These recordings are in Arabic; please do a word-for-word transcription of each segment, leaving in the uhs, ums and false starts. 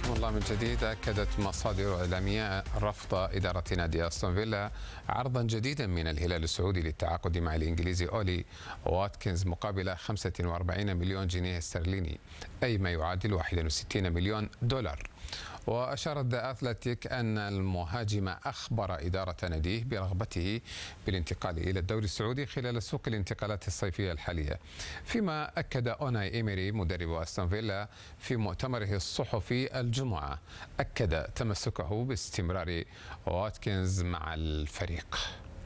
حياكم الله من جديد. أكدت مصادر إعلامية رفض إدارة نادي أستون فيلا عرضا جديدا من الهلال السعودي للتعاقد مع الإنجليزي أولي واتكنز مقابل خمسة وأربعين مليون جنيه استرليني، أي ما يعادل واحد وستين مليون دولار. وأشارت ذا أثلتيك أن المهاجم أخبر إدارة ناديه برغبته بالانتقال إلى الدوري السعودي خلال سوق الانتقالات الصيفية الحالية، فيما أكد أوناي إيميري مدرب أستون فيلا في مؤتمره الصحفي الجمعة أكد تمسكه باستمرار واتكنز مع الفريق.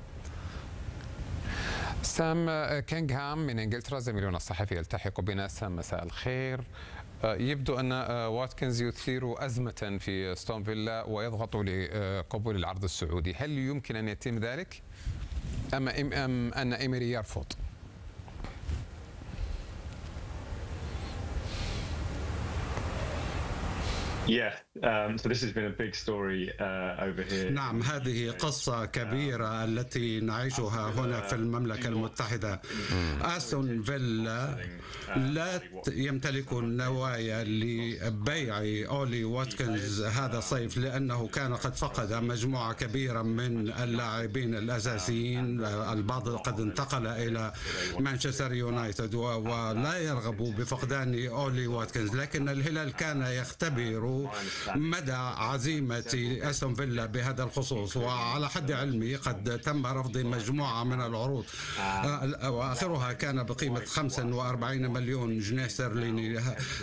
سام كينغهام من إنجلترا زميلنا الصحفي يلتحق بنا. سام، مساء الخير. يبدو أن واتكنز يثير أزمة في أستون فيلا ويضغط لقبول العرض السعودي، هل يمكن أن يتم ذلك أم, أم أن إيميري يرفض؟ Yeah, um, so this has been a big story uh, over here. نعم، هذه قصة كبيرة التي نعيشها هنا في المملكة المتحدة. أستون فيلا لا يمتلك النوايا لبيع أولي واتكنز هذا الصيف، لأنه كان قد فقد مجموعة كبيرة من اللاعبين الأساسيين، البعض قد انتقل إلى مانشستر يونايتد ولا يرغب بفقدان أولي واتكنز، لكن الهلال كان يختبر مدى عزيمة أستون فيلا بهذا الخصوص، وعلى حد علمي قد تم رفض مجموعة من العروض وآخرها كان بقيمة خمسة وأربعين مليون جنيه استرليني.